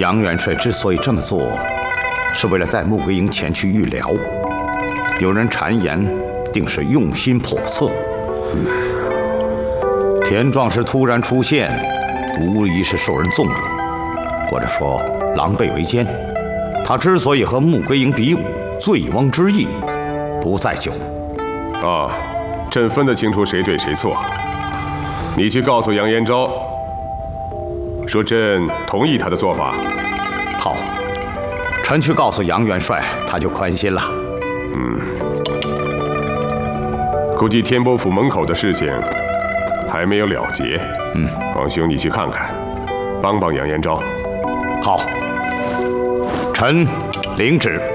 杨元帅之所以这么做，是为了带穆桂英前去预疗。有人谗言，定是用心叵测。田壮士突然出现，无疑是受人纵容，或者说狼狈为奸。他之所以和穆桂英比武，醉翁之意不在酒。 啊，朕分得清楚谁对谁错。你去告诉杨延昭，说朕同意他的做法。 好，臣去告诉杨元帅，他就宽心了。 估计天波府门口的事情还没有了结。皇兄，你去看看，帮帮杨延昭。 好，臣领旨。